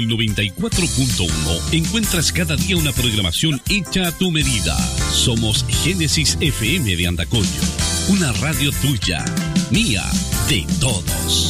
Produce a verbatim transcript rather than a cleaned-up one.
noventa y cuatro punto uno encuentras cada día una programación hecha a tu medida. Somos Génesis F M de Andacollo, una radio tuya, mía, de todos.